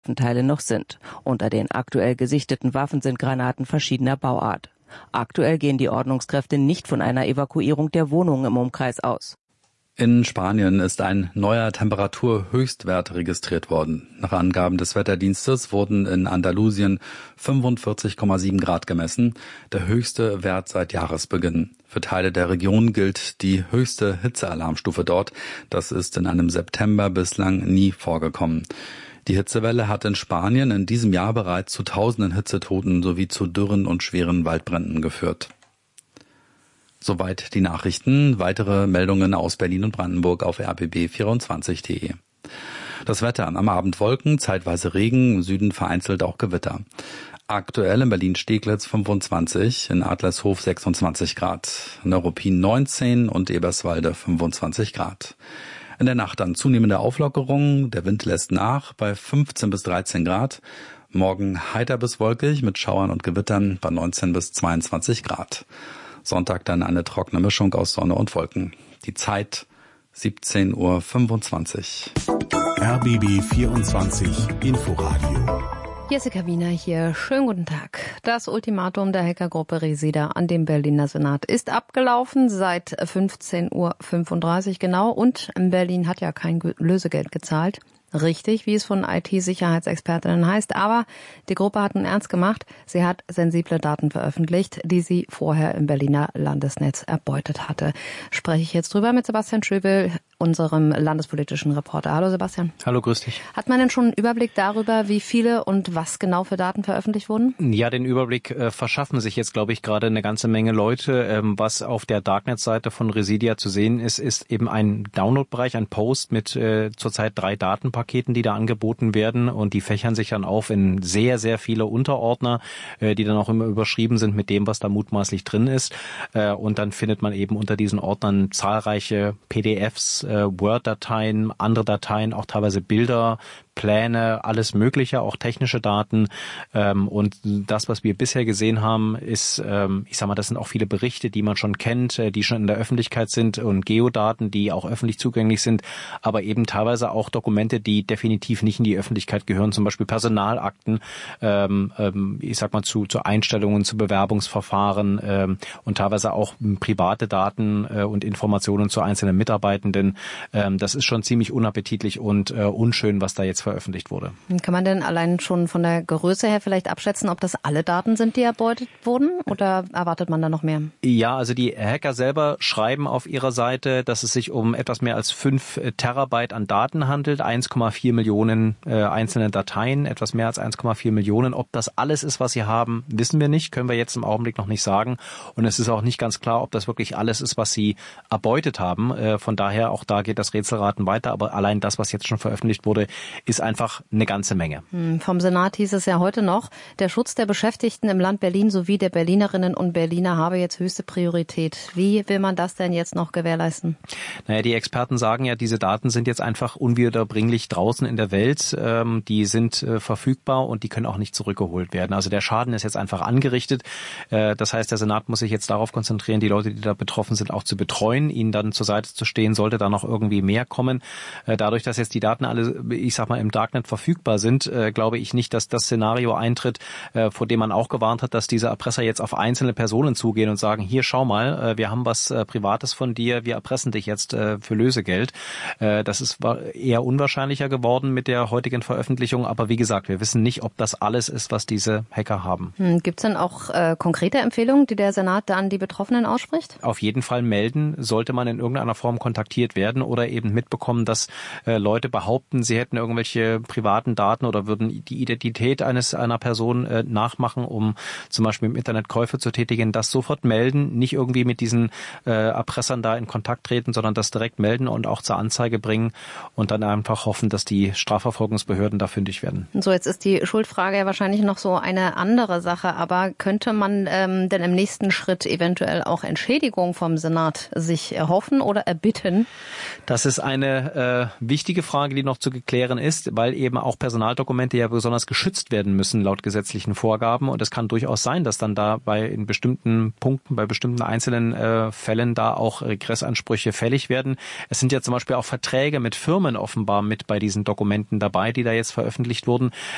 Waffenteile noch sind. Unter den aktuell gesichteten Waffen sind Granaten verschiedener Bauart. Aktuell gehen die Ordnungskräfte nicht von einer Evakuierung der Wohnungen im Umkreis aus. In Spanien ist ein neuer Temperaturhöchstwert registriert worden. Nach Angaben des Wetterdienstes wurden in Andalusien 45,7 Grad gemessen, der höchste Wert seit Jahresbeginn. Für Teile der Region gilt die höchste Hitzealarmstufe dort. Das ist in einem September bislang nie vorgekommen. Die Hitzewelle hat in Spanien in diesem Jahr bereits zu tausenden Hitzetoten sowie zu Dürren und schweren Waldbränden geführt. Soweit die Nachrichten. Weitere Meldungen aus Berlin und Brandenburg auf rbb24.de. Das Wetter: am Abend Wolken, zeitweise Regen, im Süden vereinzelt auch Gewitter. Aktuell in Berlin-Steglitz 25, in Adlershof 26 Grad, Neuruppin 19 und Eberswalde 25 Grad. In der Nacht dann zunehmende Auflockerung, der Wind lässt nach bei 15 bis 13 Grad. Morgen heiter bis wolkig mit Schauern und Gewittern bei 19 bis 22 Grad. Sonntag dann eine trockene Mischung aus Sonne und Wolken. Die Zeit 17:25 Uhr. RBB 24 Inforadio. Jessica Wiener hier. Schönen guten Tag. Das Ultimatum der Hackergruppe Reseda an den Berliner Senat ist abgelaufen seit 15:35 Uhr genau. Und Berlin hat ja kein Lösegeld gezahlt. Richtig, wie es von IT-Sicherheitsexpertinnen heißt. Aber die Gruppe hat nun ernst gemacht. Sie hat sensible Daten veröffentlicht, die sie vorher im Berliner Landesnetz erbeutet hatte. Spreche ich jetzt drüber mit Sebastian Schöbel, unserem landespolitischen Reporter. Hallo Sebastian. Hallo, grüß dich. Hat man denn schon einen Überblick darüber, wie viele und was genau für Daten veröffentlicht wurden? Ja, den Überblick verschaffen sich jetzt, glaube ich, gerade eine ganze Menge Leute. Was auf der Darknet-Seite von Residia zu sehen ist, ist eben ein Download-Bereich, ein Post mit zurzeit 3 Datenpaketen, die da angeboten werden, und die fächern sich dann auf in sehr, sehr viele Unterordner, die dann auch immer überschrieben sind mit dem, was da mutmaßlich drin ist. Und dann findet man eben unter diesen Ordnern zahlreiche PDFs, Word-Dateien, andere Dateien, auch teilweise Bilder, Pläne, alles Mögliche, auch technische Daten. Und das, was wir bisher gesehen haben, ist, ich sag mal, das sind auch viele Berichte, die man schon kennt, die schon in der Öffentlichkeit sind, und Geodaten, die auch öffentlich zugänglich sind, aber eben teilweise auch Dokumente, die definitiv nicht in die Öffentlichkeit gehören, zum Beispiel Personalakten, ich sag mal, zu Einstellungen, zu Bewerbungsverfahren, und teilweise auch private Daten und Informationen zu einzelnen Mitarbeitenden. Das ist schon ziemlich unappetitlich und unschön, was da jetzt veröffentlicht wurde. Kann man denn allein schon von der Größe her vielleicht abschätzen, ob das alle Daten sind, die erbeutet wurden, oder erwartet man da noch mehr? Ja, also die Hacker selber schreiben auf ihrer Seite, dass es sich um etwas mehr als 5 Terabyte an Daten handelt, 1,4 Millionen einzelne Dateien, etwas mehr als 1,4 Millionen. Ob das alles ist, was sie haben, wissen wir nicht, können wir jetzt im Augenblick noch nicht sagen. Und es ist auch nicht ganz klar, ob das wirklich alles ist, was sie erbeutet haben. Von daher, auch da geht das Rätselraten weiter. Aber allein das, was jetzt schon veröffentlicht wurde, ist einfach eine ganze Menge. Vom Senat hieß es ja heute noch, der Schutz der Beschäftigten im Land Berlin sowie der Berlinerinnen und Berliner habe jetzt höchste Priorität. Wie will man das denn jetzt noch gewährleisten? Naja, die Experten sagen ja, diese Daten sind jetzt einfach unwiederbringlich draußen in der Welt. Die sind verfügbar und die können auch nicht zurückgeholt werden. Also der Schaden ist jetzt einfach angerichtet. Das heißt, der Senat muss sich jetzt darauf konzentrieren, die Leute, die da betroffen sind, auch zu betreuen, ihnen dann zur Seite zu stehen, sollte da noch irgendwie mehr kommen. Dadurch, dass jetzt die Daten alle, ich sag mal, im Darknet verfügbar sind, glaube ich nicht, dass das Szenario eintritt, vor dem man auch gewarnt hat, dass diese Erpresser jetzt auf einzelne Personen zugehen und sagen, hier, schau mal, wir haben was Privates von dir, wir erpressen dich jetzt für Lösegeld. Das ist eher unwahrscheinlicher geworden mit der heutigen Veröffentlichung, aber wie gesagt, wir wissen nicht, ob das alles ist, was diese Hacker haben. Gibt es denn auch konkrete Empfehlungen, die der Senat da an die Betroffenen ausspricht? Auf jeden Fall melden, sollte man in irgendeiner Form kontaktiert werden oder eben mitbekommen, dass Leute behaupten, sie hätten irgendwelche privaten Daten oder würden die Identität einer Person nachmachen, um zum Beispiel im Internet Käufe zu tätigen, das sofort melden, nicht irgendwie mit diesen Erpressern da in Kontakt treten, sondern das direkt melden und auch zur Anzeige bringen und dann einfach hoffen, dass die Strafverfolgungsbehörden da fündig werden. So, jetzt ist die Schuldfrage ja wahrscheinlich noch so eine andere Sache, aber könnte man denn im nächsten Schritt eventuell auch Entschädigung vom Senat sich erhoffen oder erbitten? Das ist eine wichtige Frage, die noch zu klären ist, weil eben auch Personaldokumente ja besonders geschützt werden müssen laut gesetzlichen Vorgaben. Und es kann durchaus sein, dass dann da in bestimmten Punkten, bei bestimmten einzelnen Fällen da auch Regressansprüche fällig werden. Es sind ja zum Beispiel auch Verträge mit Firmen offenbar mit bei diesen Dokumenten dabei, die da jetzt veröffentlicht wurden.